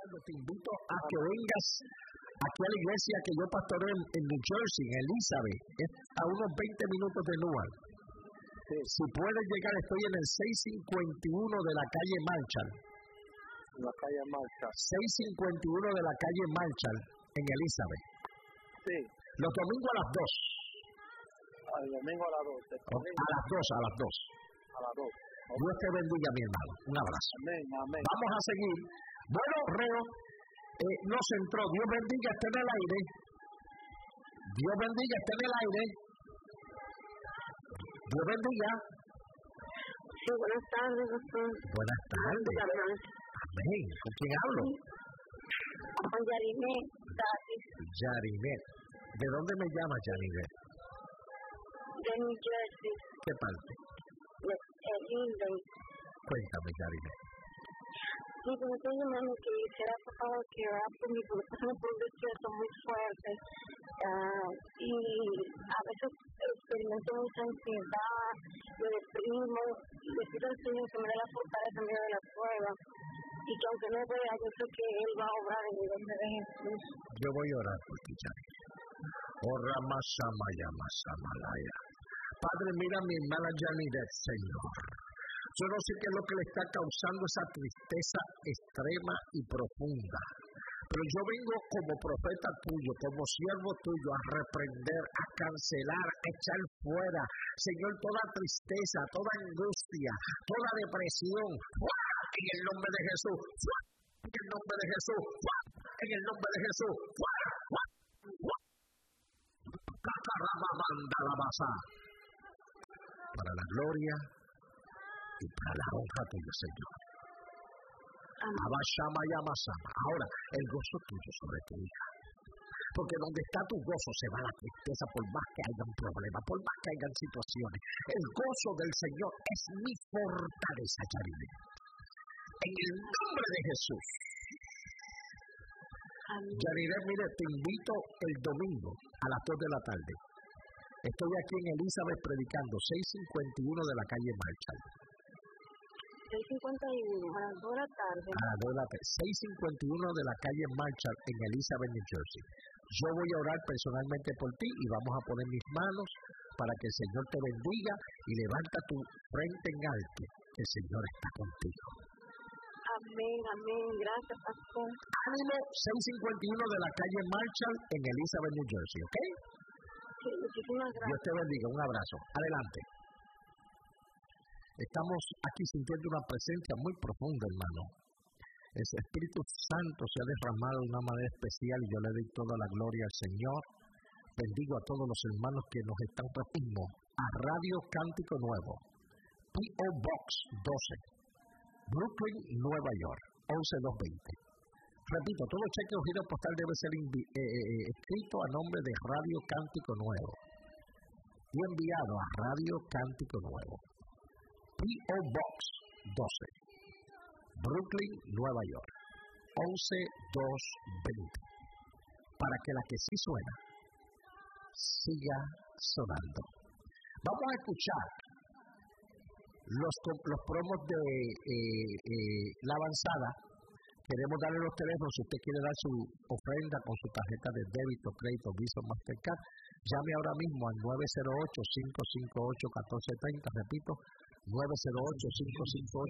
te invito a que vengas aquí a la iglesia que yo pastoreo en New Jersey, en Elizabeth, es a unos 20 minutos de Newark. Sí. Si puedes llegar, estoy en el 651 de la calle Marshall. La calle Marshall. 651 de la calle Marshall, en Elizabeth. Sí. Los domingos a las 2. El domingo a las 12. A las 2. A las 2. Dios te bendiga, mi hermano. Un abrazo. Amén, amén. Vamos a seguir. Bueno, Reo nos entró. Dios bendiga, está en el aire. Dios bendiga, está en el aire. Dios bendiga. Sí, buenas tardes, doctor. Buenas tardes. Amén. ¿Con quién hablo? Con Yarimet. Yarimet. ¿De dónde me llamas, Yarimet? De New Jersey. ¿Qué parte? Linden. Cuéntame, Yarimet. Sí, pues estoy llamando que quisiera, por favor, que vea por mi pasando por un desierto muy fuerte. Y a veces experimento mucha ansiedad, me deprimo, y le pido al Señor que me dé la fortaleza en medio de la prueba. Y que aunque no vea, yo sé que Él va a obrar en mi nombre de Jesús. Yo voy a orar por ti, Yarimet. Oh, Ramasamaya, Masamalaya. Padre, mira a mi hermana Yanidet, Señor. Yo no sé qué es lo que le está causando esa tristeza extrema y profunda. Pero yo vengo como profeta tuyo, como siervo tuyo, a reprender, a cancelar, a echar fuera, Señor, toda tristeza, toda angustia, toda depresión. ¡Fuera! En el nombre de Jesús. ¡Fuera! En el nombre de Jesús. ¡Fuera! En el nombre de Jesús. ¡Fuera! ¡Fuera! Para la gloria y para la honra tuya, Señor. Ahora, el gozo tuyo sobre tu hija. Porque donde está tu gozo se va la tristeza, por más que haya un problema, por más que haya situaciones. El gozo del Señor es mi fortaleza, Yarimet. En el nombre de Jesús. Yarimet, mire, te invito el domingo a las 2 de la tarde. Estoy aquí en Elizabeth predicando, 651 de la calle Marshall. 651, a las 2 de la tarde. A las 2 de la tarde, 651 de la calle Marshall en Elizabeth, New Jersey. Yo voy a orar personalmente por ti y vamos a poner mis manos para que el Señor te bendiga y levanta tu frente en alto. El Señor está contigo. Amén, amén. Gracias, pastor. Ánimo, 651 de la calle Marshall en Elizabeth, New Jersey, ¿ok? Sí, muchísimas gracias. Dios te bendiga. Un abrazo. Adelante. Estamos aquí sintiendo una presencia muy profunda, hermano. El Espíritu Santo se ha derramado de una manera especial y yo le doy toda la gloria al Señor. Bendigo a todos los hermanos que nos están transmitiendo a Radio Cántico Nuevo, P.O. Box 12, Brooklyn, Nueva York, 11220. Repito, todo cheque o giro postal debe ser escrito a nombre de Radio Cántico Nuevo y enviado a Radio Cántico Nuevo, P.O. Box 12, Brooklyn, Nueva York, 11220. Para que la que sí suena, siga sonando. Vamos a escuchar los promos de La Avanzada. Queremos darle los teléfonos. Si usted quiere dar su ofrenda con su tarjeta de débito, crédito, Visa, Mastercard, llame ahora mismo al 908-558-1430. Repito, 908-558-1430.